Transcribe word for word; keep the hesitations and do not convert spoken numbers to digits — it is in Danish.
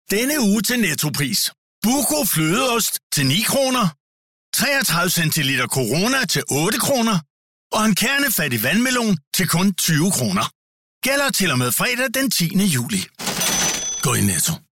Denne uge til Nettopris. Buco flødeost til ni kroner. treogtredive centiliter Corona til otte kroner. Og en kernefattig vandmelon til kun tyve kroner. Gælder til og med fredag den tiende juli. Gå i Netto.